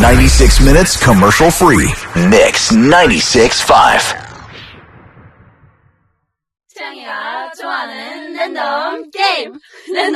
96 minutes commercial free. Mix 96.5. 태양이가 좋아하는 랜덤 게임.